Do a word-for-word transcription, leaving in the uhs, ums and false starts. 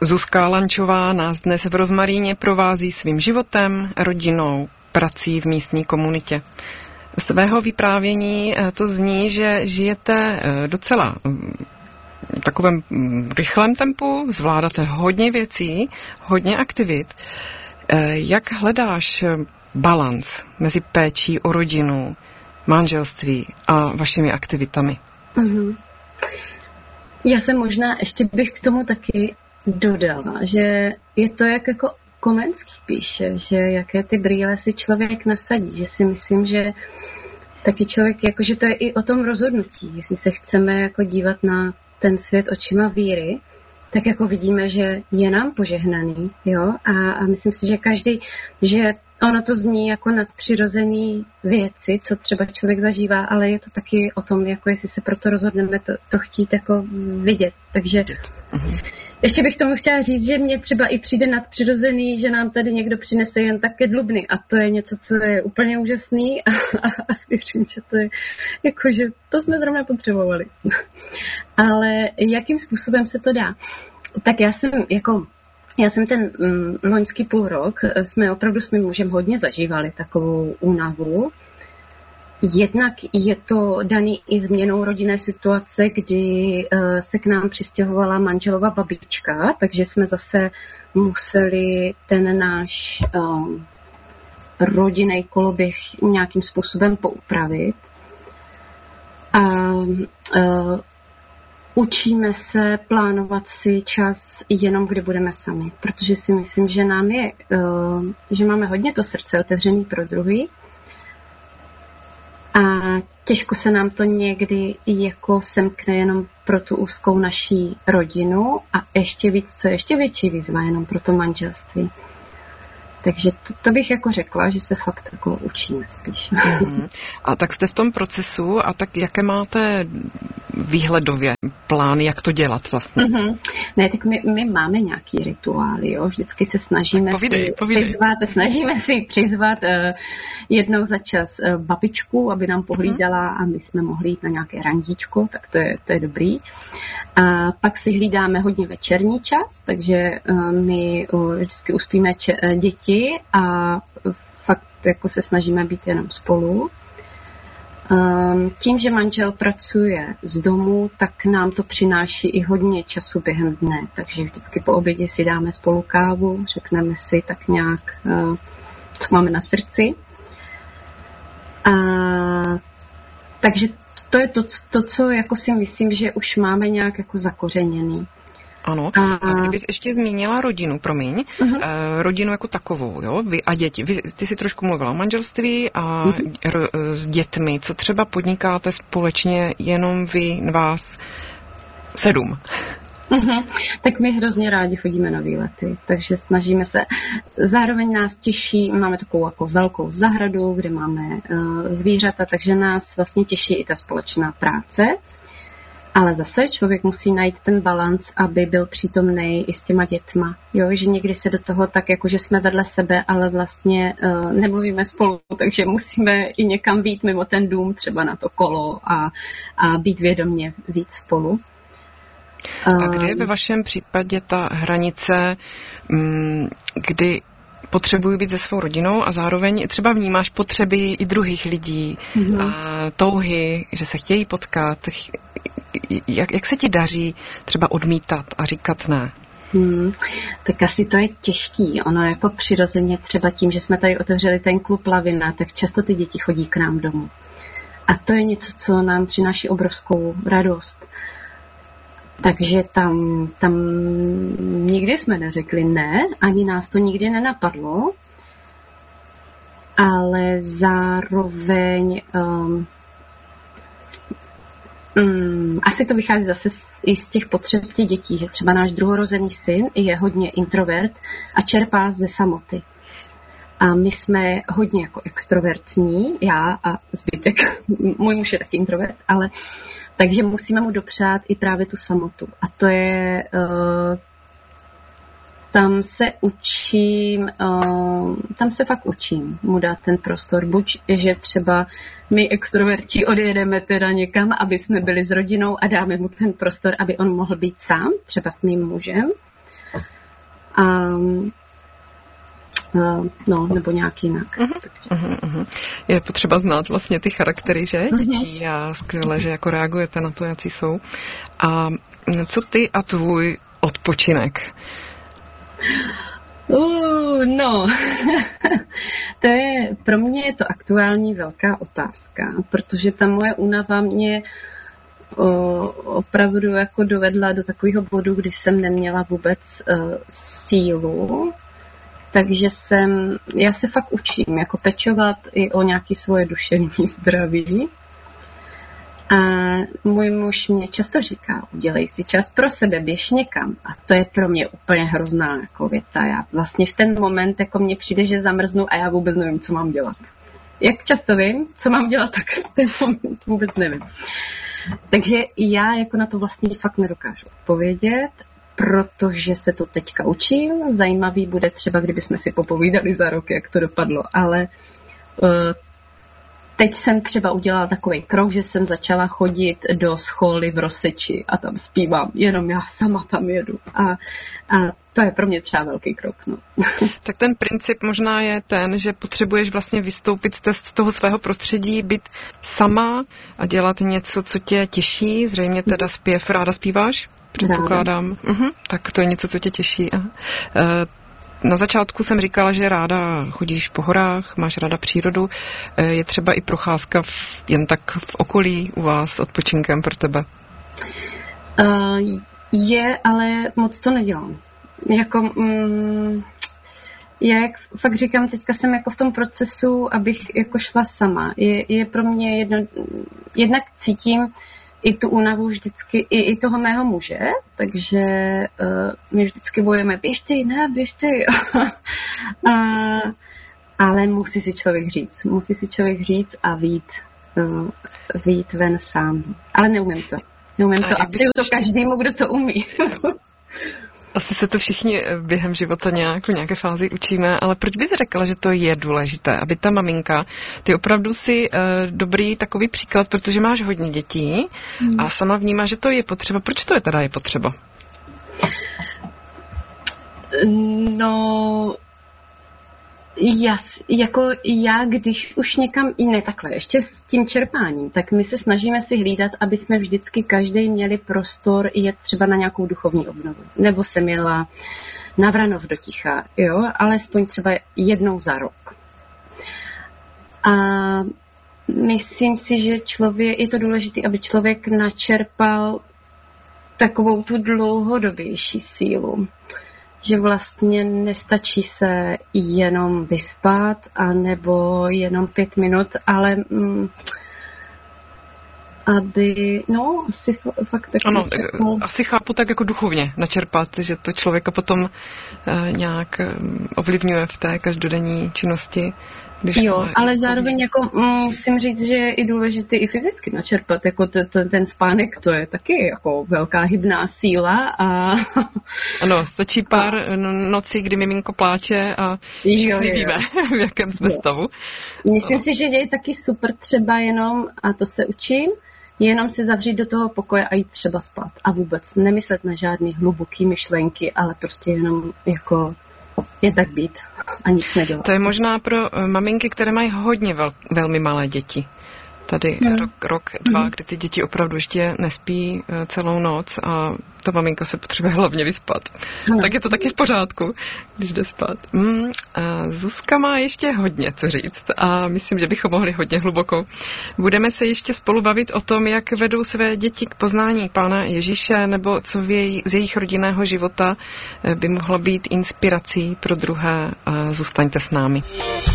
Zuzka Lančová nás dnes v Rozmaríně provází svým životem, rodinou, prací v místní komunitě. Z tvého vyprávění to zní, že žijete docela v takovém rychlém tempu, zvládáte hodně věcí, hodně aktivit. Jak hledáš balans mezi péčí o rodinu, manželství a vašimi aktivitami? Mm-hmm. Já jsem možná, ještě bych k tomu taky dodala, že je to jak jako Komenský píše, že jaké ty brýle si člověk nasadí, že si myslím, že taky člověk, jakože to je i o tom rozhodnutí, jestli se chceme jako dívat na ten svět očima víry, tak jako vidíme, že je nám požehnaný, jo, a, a myslím si, že každý, že ono to zní jako nadpřirozený věci, co třeba člověk zažívá, ale je to taky o tom, jako jestli se proto rozhodneme to, to chtít jako vidět. Takže ještě bych tomu chtěla říct, že mně třeba i přijde nadpřirozený, že nám tady někdo přinese jen tak kedlubny a to je něco, co je úplně úžasný a, a, a věřím, že to je jako, že to jsme zrovna potřebovali. Ale jakým způsobem se to dá? Tak já jsem jako Já jsem ten mm, loňský půl rok, jsme opravdu s mým mužem hodně zažívali takovou únavu. Jednak je to daný i změnou rodinné situace, kdy uh, se k nám přistěhovala manželova babička, takže jsme zase museli ten náš uh, rodinný koloběh nějakým způsobem poupravit. A uh, Učíme se plánovat si čas jenom, kdy budeme sami, protože si myslím, že nám je, že máme hodně to srdce otevřený pro druhý a těžko se nám to někdy jako semkne jenom pro tu úzkou naší rodinu a ještě víc, co je ještě větší výzva jenom pro to manželství. Takže to, to bych jako řekla, že se fakt jako učíme spíš. Mm. A tak jste v tom procesu a tak jaké máte výhledově plán, jak to dělat vlastně? Mm-hmm. Ne, tak my, my máme nějaký rituály, jo. Vždycky se snažíme povídej, si povídej. přizvat, snažíme si přizvat uh, jednou za čas uh, babičku, aby nám pohlídala a my jsme mohli jít na nějaké randíčko, tak to je, to je dobrý. A pak si hlídáme hodně večerní čas, takže uh, my uh, vždycky uspíme če- uh, děti a fakt jako se snažíme být jenom spolu. Um, tím, že manžel pracuje z domu, tak nám to přináší i hodně času během dne, takže vždycky po obědě si dáme spolu kávu, řekneme si tak nějak, uh, co máme na srdci. A, takže to je to, to, co jako si myslím, že už máme nějak jako zakořeněný. Ano. A kdybys ještě zmínila rodinu, promiň, uh-huh. eh, rodinu jako takovou, jo, vy a děti. Vy, ty jsi trošku mluvila o manželství a uh-huh. r, s dětmi. Co třeba podnikáte společně jenom vy, vás sedm? Uh-huh. Tak my hrozně rádi chodíme na výlety, takže snažíme se. Zároveň nás těší, máme takovou jako velkou zahradu, kde máme uh, zvířata, takže nás vlastně těší i ta společná práce. Ale zase člověk musí najít ten balanc, aby byl přítomný i s těma dětma. Jo, že někdy se do toho tak, jako že jsme vedle sebe, ale vlastně uh, nemluvíme spolu, takže musíme i někam být mimo ten dům, třeba na to kolo a, a být vědomě víc spolu. A kde je ve vašem případě ta hranice, kdy potřebuji být se svou rodinou a zároveň třeba vnímáš potřeby i druhých lidí, mm-hmm. a touhy, že se chtějí potkat. Jak, jak se ti daří třeba odmítat a říkat ne? Hmm, tak asi to je těžký. Ono jako přirozeně třeba tím, že jsme tady otevřeli ten klub Lavina, tak často ty děti chodí k nám domů. A to je něco, co nám přináší obrovskou radost. Takže tam, tam nikdy jsme neřekli ne, ani nás to nikdy nenapadlo, ale zároveň um, um, asi to vychází zase z, i z těch potřeb těch dětí, že třeba náš druhorozený syn je hodně introvert a čerpá ze samoty. A my jsme hodně jako extrovertní, já a zbytek, můj muž je taky introvert, ale takže musíme mu dopřát i právě tu samotu. A to je, uh, tam se učím, uh, tam se fakt učím mu dát ten prostor. Buď, že třeba my extroverti odjedeme teda někam, aby jsme byli s rodinou a dáme mu ten prostor, aby on mohl být sám, třeba s mým mužem. A, no, nebo nějak jinak. Uh-huh, uh-huh, uh-huh. Je potřeba znát vlastně ty charaktery, že? Dětí a skvěle, že jako reagujete na to, jaký jsou. A co ty a tvůj odpočinek? Uh, no, to je, pro mě je to aktuální velká otázka, protože ta moje únava mě o, opravdu jako dovedla do takového bodu, kdy jsem neměla vůbec uh, sílu, takže jsem, já se fakt učím jako pečovat i o nějaké svoje duševní zdraví. A můj muž mě často říká, udělej si čas pro sebe, běž někam. A to je pro mě úplně hrozná jako věta. Já vlastně v ten moment jako mně přijde, že zamrznu a já vůbec nevím, co mám dělat. Jak často vím, co mám dělat, tak v ten moment vůbec nevím. Takže já jako na to vlastně fakt nedokážu odpovědět, protože se to teďka učím. Zajímavý bude třeba, kdybychom si popovídali za rok, jak to dopadlo, ale uh, teď jsem třeba udělala takový krok, že jsem začala chodit do scholy v Roseči a tam zpívám, jenom já sama tam jedu. A, a to je pro mě třeba velký krok. No. Tak ten princip možná je ten, že potřebuješ vlastně vystoupit z toho svého prostředí, být sama a dělat něco, co tě těší. Zřejmě teda zpěv, ráda zpíváš? Předpokládám. Uh-huh. Tak to je něco, co tě těší. Aha. Na začátku jsem říkala, že ráda chodíš po horách, máš ráda přírodu. Je třeba i procházka v, jen tak v okolí u vás odpočinkem pro tebe? Uh, je, ale moc to nedělám. Jako, mm, já jak fakt říkám, teďka jsem jako v tom procesu, abych jako šla sama. Je, je pro mě jedno, jednak cítím i tu únavu vždycky, i, i toho mého muže, takže uh, my vždycky bojujeme, běž ty, ne, běž ty. a, ale musí si člověk říct, musí si člověk říct a vyjít, uh, vyjít ven sám. Ale neumím to. Neumím a to a přeju to každému, kdo to umí. Asi se to všichni během života nějak v nějaké fázi učíme, ale proč bys řekla, že to je důležité, aby ta maminka, ty opravdu si uh, dobrý takový příklad, protože máš hodně dětí hmm. a sama vnímá, že to je potřeba. Proč to je teda je potřeba? No, jas, jako já, když už někam i ne takhle, ještě s tím čerpáním, tak my se snažíme si hlídat, aby jsme vždycky každý měli prostor jet třeba na nějakou duchovní obnovu. Nebo jsem jela na Vranov do Ticha, jo, alespoň třeba jednou za rok. A myslím si, že člověk, je to důležité, aby člověk načerpal takovou tu dlouhodobější sílu. Že vlastně nestačí se jenom vyspat a nebo jenom pět minut, ale mm, aby, no, asi fakt tak ano, načerpal. Asi chápu tak jako duchovně načerpat, že to člověka potom uh, nějak um, ovlivňuje v té každodenní činnosti. Když jo, ale zároveň jako musím říct, že je i důležité i fyzicky načerpat, jako t- t- ten spánek, to je taky jako velká hybná síla a... Ano, stačí pár a... nocí, kdy miminko pláče a všichni víme, v jakém jsme jo. stavu. Myslím si, že je taky super třeba jenom, a to se učím, jenom se zavřít do toho pokoje a jít třeba spát a vůbec nemyslet na žádný hluboký myšlenky, ale prostě jenom jako... je tak být a nic nedělat. To je možná pro maminky, které mají hodně vel, velmi malé děti. Tady hmm. rok, rok, dva, hmm. kdy ty děti opravdu ještě nespí celou noc a ta maminka se potřebuje hlavně vyspat. Hmm. Tak je to taky v pořádku, když jde spát. Hmm. Zuzka má ještě hodně co říct a myslím, že bychom mohli hodně hluboko. Budeme se ještě spolu bavit o tom, jak vedou své děti k poznání Pána Ježíše, nebo co v jej, z jejich rodinného života by mohlo být inspirací pro druhé. Zůstaňte s námi.